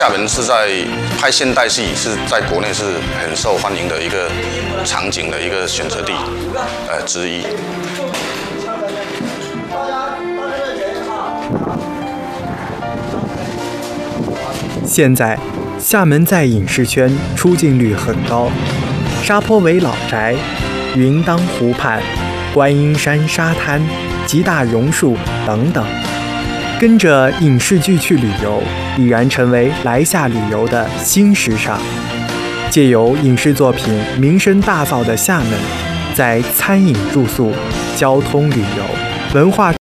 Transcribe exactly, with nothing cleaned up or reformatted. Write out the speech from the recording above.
厦门是在拍现代戏，是在国内是很受欢迎的一个场景的一个选择地，呃之一。 现在，厦门在影视圈出镜率很高，沙坡尾老宅、云当湖畔、观音山沙滩、吉大榕树等等。 跟着影视剧去旅游，已然成为来厦旅游的新时尚。借由影视作品名声大噪的厦门，在餐饮、住宿、交通、旅游、文化。